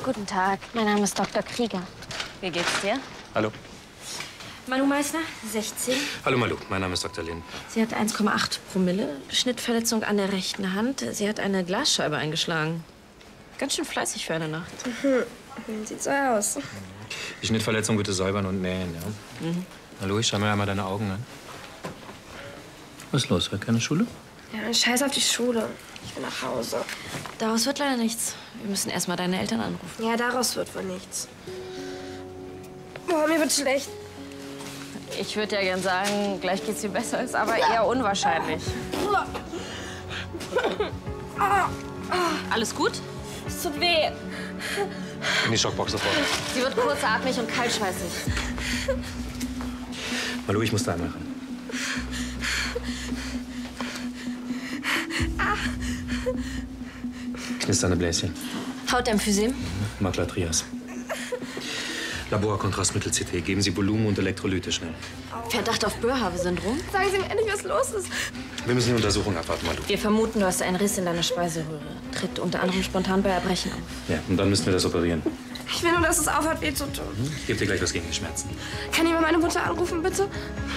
Guten Tag, mein Name ist Dr. Krieger. Wie geht's dir? Hallo. Malu Meissner, 16. Hallo Malu, mein Name ist Dr. Lind. Sie hat 1,8 Promille, Schnittverletzung an der rechten Hand. Sie hat eine Glasscheibe eingeschlagen. Ganz schön fleißig für eine Nacht. Sieht so aus. Die Schnittverletzung bitte säubern und nähen, ja? Hallo, ich schau mir einmal deine Augen an. Was ist los? Heute keine Schule? Ja, scheiß auf die Schule. Ich will nach Hause. Daraus wird leider nichts. Wir müssen erst mal deine Eltern anrufen. Ja, daraus wird wohl nichts. Boah, mir wird schlecht. Ich würde ja gern sagen, gleich geht's dir besser, ist aber eher unwahrscheinlich. Alles gut? Es tut weh. In die Schockbox sofort. Sie wird kurzatmig und kaltschweißig. Malu, ich muss da einmal ran. Knisternde Bläschen. Hautemphysem? Makler Trias. Laborkontrastmittel CT. Geben Sie Volumen und Elektrolyte schnell. Verdacht auf Boerhaave-Syndrom? Sagen Sie mir endlich, was los ist. Wir müssen die Untersuchung abwarten, Malu. Wir vermuten, du hast einen Riss in deiner Speiseröhre. Tritt unter anderem spontan bei Erbrechen auf. Ja, und dann müssen wir das operieren. Ich will nur, dass es aufhört, weh zu tun. Ich gebe dir gleich was gegen die Schmerzen. Kann jemand meine Mutter anrufen, bitte?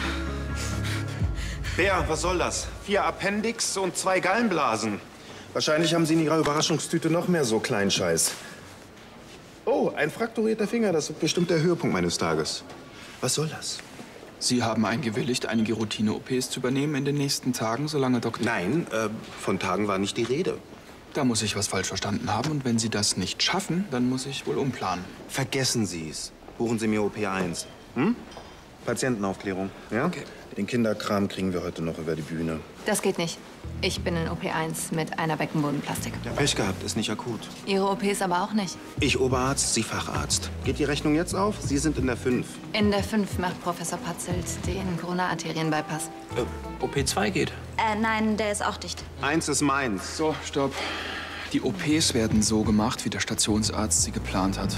Bär, was soll das? 4 Appendix und 2 Gallenblasen. Wahrscheinlich haben Sie in Ihrer Überraschungstüte noch mehr so kleinen Scheiß. Oh, ein frakturierter Finger, das ist bestimmt der Höhepunkt meines Tages. Was soll das? Sie haben eingewilligt, einige Routine-OPs zu übernehmen in den nächsten Tagen, solange Dr. Nein, von Tagen war nicht die Rede. Da muss ich was falsch verstanden haben. Und wenn Sie das nicht schaffen, dann muss ich wohl umplanen. Vergessen Sie es. Buchen Sie mir OP1. Hm? Patientenaufklärung, ja? Okay. Den Kinderkram kriegen wir heute noch über die Bühne. Das geht nicht. Ich bin in OP1 mit einer Beckenbodenplastik. Ja, Pech gehabt, ist nicht akut. Ihre OPs aber auch nicht. Ich Oberarzt, Sie Facharzt. Geht die Rechnung jetzt auf? Sie sind in der 5. In der 5 macht Professor Patzelt den Corona-Arterienbypass. OP2 geht. Nein, der ist auch dicht. 1 ist meins. So, stopp. Die OPs werden so gemacht, wie der Stationsarzt sie geplant hat.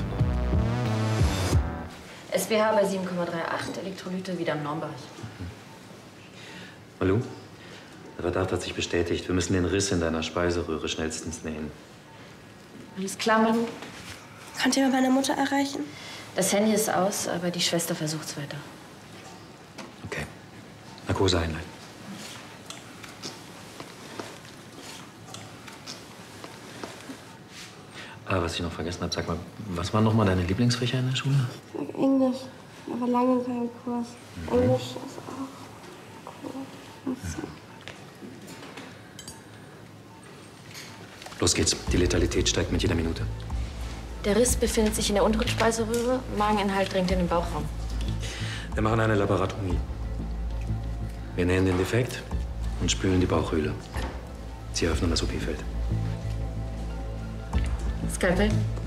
SpH bei 7,38, Elektrolyte wieder im Normbereich. Malu, der Verdacht hat sich bestätigt. Wir müssen den Riss in deiner Speiseröhre schnellstens nähen. Alles klar, Malu? Könnt ihr meine Mutter erreichen? Das Handy ist aus, aber die Schwester versucht's weiter. Okay. Narkose einleiten. Was ich noch vergessen habe, sag mal, was waren noch mal deine Lieblingsfächer in der Schule? Englisch, aber lange kein Kurs. Englisch ist auch cool. Los geht's. Die Letalität steigt mit jeder Minute. Der Riss befindet sich in der unteren Speiseröhre. Mageninhalt dringt in den Bauchraum. Wir machen eine Laparotomie. Wir nähen den Defekt und spülen die Bauchhöhle. Sie öffnen das OP-Feld. Skalpell.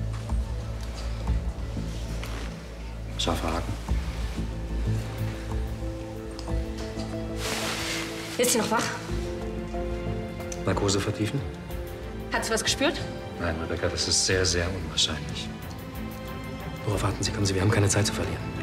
Scharfer Haken. Ist sie noch wach? Narkose vertiefen? Hat sie was gespürt? Nein, Rebecca, das ist sehr, sehr unwahrscheinlich. Worauf warten Sie? Kommen Sie, wir haben keine Zeit zu verlieren.